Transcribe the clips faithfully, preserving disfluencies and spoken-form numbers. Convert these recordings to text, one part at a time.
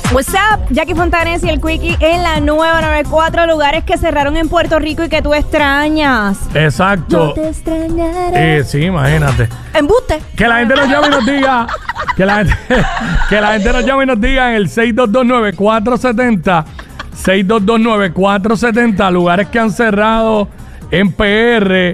What's up? Jackie Fontanes y el Quickie en la nueva noventa y cuatro, lugares que cerraron en Puerto Rico y que tú extrañas. Exacto. Yo te extrañaré. Eh, sí, imagínate. Embuste. Que la gente nos llame y nos diga. Que la gente, que la gente nos llame y nos diga en el seis dos dos nueve cuatro siete cero. seis dos dos nueve cuatro siete cero. Lugares que han cerrado en P R.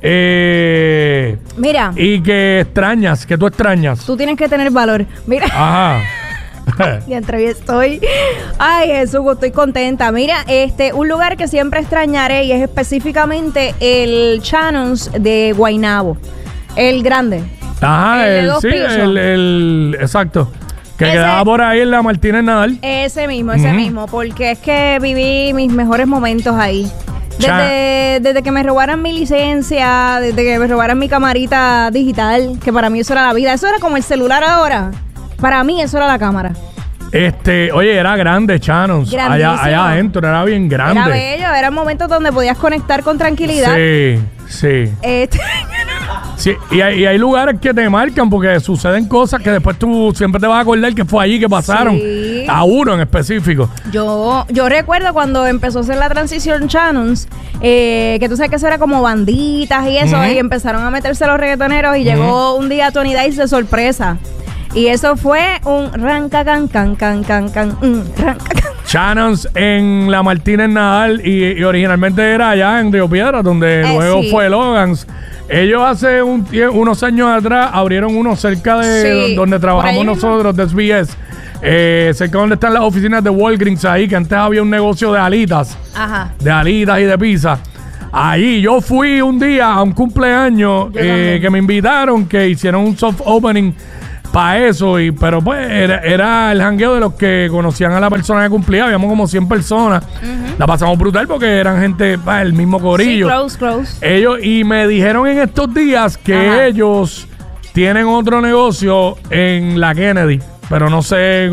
Eh, Mira. Y que extrañas, que tú extrañas. Tú tienes que tener valor. Mira. Ajá. Y entre hoy estoy. Ay, Jesús, estoy contenta. Mira, este, un lugar que siempre extrañaré y es específicamente el Shannon's de Guaynabo. El grande. Ajá, El de el, dos sí, pisos. el, el, exacto. Que Ese- quedaba por ahí en la Martínez Nadal. Ese mismo, ese Ujú. mismo. Porque es que viví mis mejores momentos ahí. Desde, desde que me robaran mi licencia, desde que me robaran mi camarita digital, que para mí eso era la vida. Eso era como el celular ahora. Para mí eso era la cámara. Este, oye, era grande, Shannon's. Allá, Grandísimo. allá adentro, era bien grande. Era bello, eran momentos donde podías conectar con tranquilidad. Sí, sí. Este, Sí, y hay, y hay lugares que te marcan porque suceden cosas que después tú siempre te vas a acordar que fue allí que pasaron. Sí. A uno en específico. yo, yo recuerdo cuando empezó a hacer la transición Shannon's, eh, que tú sabes que eso era como banditas y eso, Ujú. y empezaron a meterse los reggaetoneros y Ujú. llegó un día Tony Dice de sorpresa. Y eso fue un ranca can can can can can mm, ranca, can. Shannon's en la Martínez Nadal y, y originalmente era allá en Río Piedras, donde Eh, luego sí. fue Logan's. Ellos hace un tie- unos años atrás abrieron uno cerca de Sí, donde por trabajamos ahí mismo. nosotros, de S B S. Eh, cerca donde están las oficinas de Walgreens ahí, que antes había un negocio de alitas. Ajá. de alitas y de pizza. Allí yo fui un día a un cumpleaños Yo eh, también. que me invitaron, que hicieron un soft opening para eso, y pero pues era, era el jangueo de los que conocían a la persona que cumplía. Habíamos como cien personas. La pasamos brutal porque eran gente, bah, el mismo corillo. Sí, close, close. Ellos, y me dijeron en estos días que Ajá. ellos tienen otro negocio en la Kennedy, pero no sé